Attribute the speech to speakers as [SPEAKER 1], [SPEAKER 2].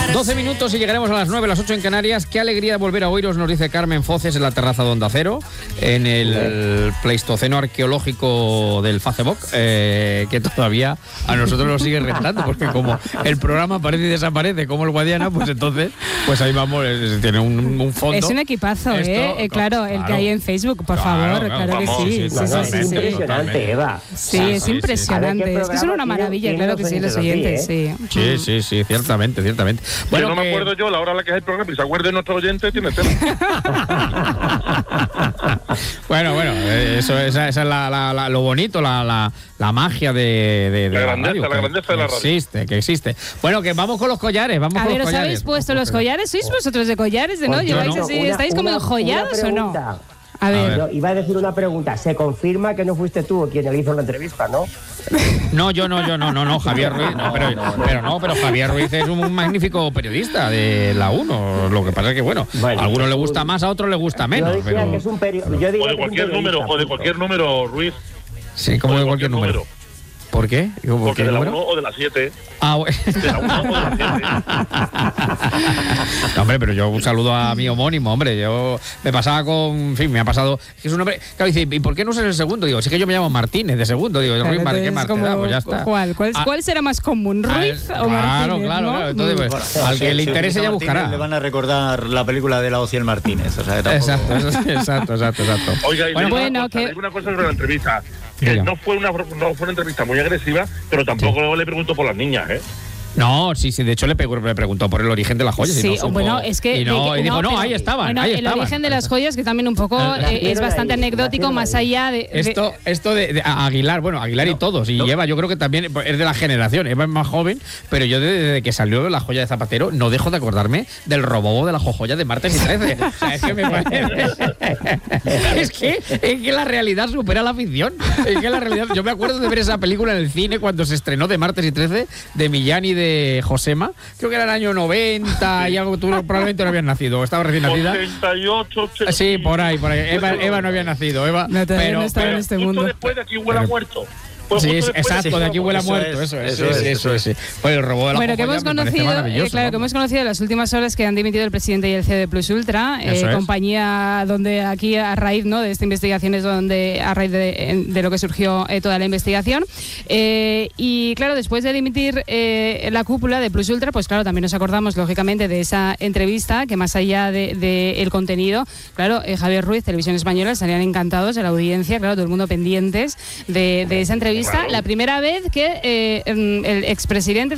[SPEAKER 1] 12 minutos y llegaremos a las 9, las 8 en Canarias. Qué alegría volver a oíros, nos dice Carmen Foces en la terraza de Onda Cero, en el Pleistoceno arqueológico del Facebook, que todavía a nosotros nos sigue rentando, porque como el programa aparece y desaparece como el Guadiana, pues entonces, pues ahí vamos, tiene un fondo.
[SPEAKER 2] Es un equipazo, claro, el que hay en Facebook, por favor, claro que sí.
[SPEAKER 3] Es impresionante, Eva.
[SPEAKER 2] Sí, es impresionante. Es que son una maravilla, claro que sí, los oyentes, sí.
[SPEAKER 1] Sí, ciertamente.
[SPEAKER 4] Bueno, no me acuerdo yo la hora a la que es el programa, y se acuerde nuestro oyente, tiene tema.
[SPEAKER 1] bueno, esa es lo bonito, la magia de
[SPEAKER 4] la grandeza de la radio.
[SPEAKER 1] Que existe. Bueno, que vamos con los collares,
[SPEAKER 2] A ver, ¿os habéis puesto los collares? ¿Sois vosotros de collares? ¿No? ¿Lleváis así? ¿Estáis como enjollados o no? A ver.
[SPEAKER 3] Yo iba a decir una pregunta. ¿Se confirma que no fuiste tú quien le hizo la entrevista, no?
[SPEAKER 1] No, yo no, Javier Ruiz. Pero Javier Ruiz es un magnífico periodista de la 1. Lo que pasa es que, bueno, a algunos le gusta más, a otros le gusta menos.
[SPEAKER 3] Yo decía que es un
[SPEAKER 4] o de cualquier número, Ruiz.
[SPEAKER 1] Sí, como de cualquier número. ¿Por qué?
[SPEAKER 4] Porque de la 1 o de la 7.
[SPEAKER 1] Ah, bueno.
[SPEAKER 4] De la 1 o de la 7.
[SPEAKER 1] No, hombre, pero yo un saludo a mi homónimo, hombre. Yo me pasaba me ha pasado. Es un hombre. Claro, dice, ¿y por qué no es el segundo? Digo, sí que yo me llamo Martínez de segundo. Digo, Ruiz Martínez, pues ya está.
[SPEAKER 2] ¿Cuál será más común, Ruiz o Martínez?
[SPEAKER 1] Claro. Entonces, pues, al que le interese ya buscará.
[SPEAKER 5] Le van a recordar la película de la Ociel Martínez. O sea,
[SPEAKER 1] exacto.
[SPEAKER 4] Oiga, y
[SPEAKER 2] bueno, que
[SPEAKER 4] una cosa sobre la entrevista. No fue una entrevista muy agresiva, pero tampoco le pregunto por las niñas, ¿eh?
[SPEAKER 1] No, sí, de hecho le preguntó por el origen de las joyas.
[SPEAKER 2] Sí, bueno, es que...
[SPEAKER 1] Y dijo, ahí estaban.
[SPEAKER 2] El origen de las joyas, que también un poco es bastante anecdótico, más allá de...
[SPEAKER 1] Esto de Aguilar, Aguilar y todos, y Eva, yo creo que también es de la generación, Eva es más joven, pero yo desde que salió la joya de Zapatero no dejo de acordarme del robobo de la jojoya de martes y 13. O sea, es que me parece... es que la realidad supera la ficción. Es que la realidad... Yo me acuerdo de ver esa película en el cine cuando se estrenó de martes y 13, de Millán y de Josema, creo que era el año 90 y algo, tú probablemente no habías nacido, estaba recién nacida.
[SPEAKER 4] 88, 80.
[SPEAKER 1] Sí, por ahí. Eva no había nacido,
[SPEAKER 2] pero no estaba en este mundo.
[SPEAKER 4] Después de Aquí huele a muerto.
[SPEAKER 1] Sí, exacto, de Aquí huele a muerto, eso es. Pues el robot de la
[SPEAKER 2] que hemos conocido, que hemos conocido en las últimas horas que han dimitido el presidente y el CEO de Plus Ultra, compañía donde aquí a raíz de esta investigación es donde a raíz de lo que surgió toda la investigación, y claro, después de dimitir la cúpula de Plus Ultra, pues claro, también nos acordamos lógicamente de esa entrevista que más allá de el contenido, claro, Javier Ruiz, Televisión Española, salían encantados de la audiencia, claro, todo el mundo pendientes de esa entrevista. La primera vez que el expresidente